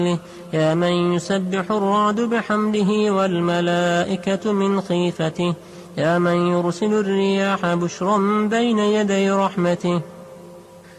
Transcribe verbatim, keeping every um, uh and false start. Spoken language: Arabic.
يا من يسبح الرعد بحمده والملائكة من خيفته، يا من يرسل الرياح بشرا بين يدي رحمته.